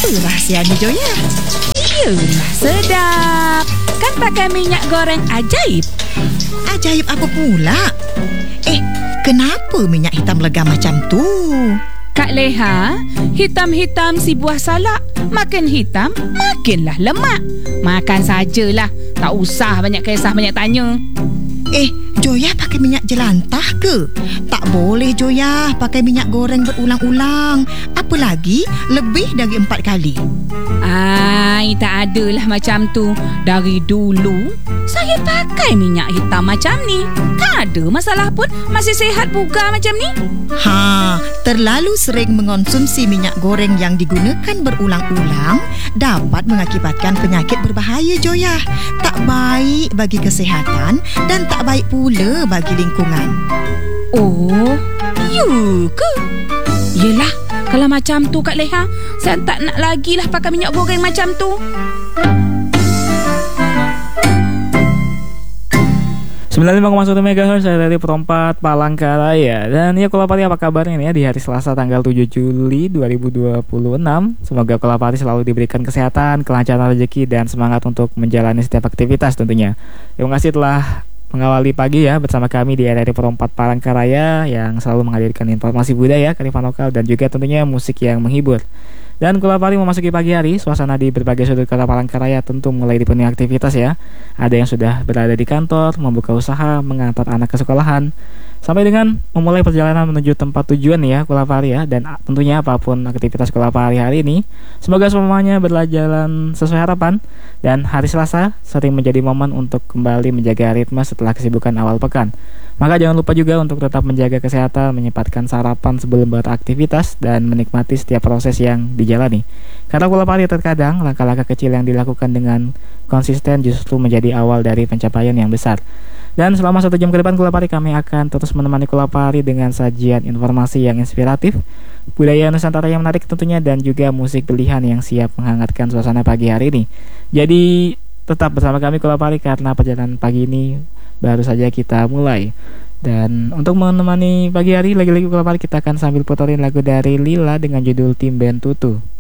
Apa rahsianya Joya? Iyalah sedap. Kan pakai minyak goreng ajaib. Ajaib apa pula? Kenapa minyak hitam legam macam tu? Kak Leha, hitam-hitam si buah salak. Makin hitam, makinlah lemak. Makan sajalah. Tak usah banyak kisah, banyak tanya. Joya pakai minyak jelantah ke? Tak boleh Joya pakai minyak goreng berulang-ulang. Apalagi lebih dari 4 kali. Tak adalah macam tu. Dari dulu saya pakai minyak hitam macam ni. Tak ada masalah pun. Masih sihat bugar macam ni. Terlalu sering mengonsumsi minyak goreng yang digunakan berulang-ulang dapat mengakibatkan penyakit berbahaya Joya. Tak baik bagi kesihatan dan tak baik pula bagi lingkungan. Oh, ya ke? Yelah, kalau macam tu Kak Leha, saya tak nak lagi lah pakai minyak goreng macam tu. 95,1 MHz dari Perompak Palangkaraya. Dan ya Kulapari, apa kabarnya nih ya di hari Selasa tanggal 7 Juli 2026. Semoga Kulapari selalu diberikan kesehatan, kelancaran rezeki, dan semangat untuk menjalani setiap aktivitas tentunya. Terima kasih telah mengawali pagi ya bersama kami di RRI Perompak Palangkaraya yang selalu menghadirkan informasi budaya, kearifan lokal, dan juga tentunya musik yang menghibur. Dan Kulapari memasuki pagi hari, suasana di berbagai sudut kota Palangkaraya tentu mulai dipenuhi aktivitas ya. Ada yang sudah berada di kantor, membuka usaha, mengantar anak ke sekolahan, sampai dengan memulai perjalanan menuju tempat tujuan ya Kulapari ya. Dan tentunya apapun aktivitas Kulapari hari ini, semoga semuanya berjalan sesuai harapan. Dan hari Selasa sering menjadi momen untuk kembali menjaga ritme setelah kesibukan awal pekan. Maka jangan lupa juga untuk tetap menjaga kesehatan, menyempatkan sarapan sebelum beraktivitas, dan menikmati setiap proses yang dijalani. Karena Kulapari terkadang langkah-langkah kecil yang dilakukan dengan konsisten justru menjadi awal dari pencapaian yang besar. Dan selama 1 jam ke depan Kulapari, kami akan terus menemani Kulapari dengan sajian informasi yang inspiratif, budaya Nusantara yang menarik tentunya, dan juga musik pilihan yang siap menghangatkan suasana pagi hari ini. Jadi tetap bersama kami Kulapari karena perjalanan pagi ini baru saja kita mulai. Dan untuk menemani pagi hari, lagi-lagi Kulapari kita akan sambil puterin lagu dari Lila dengan judul Timben Tutu.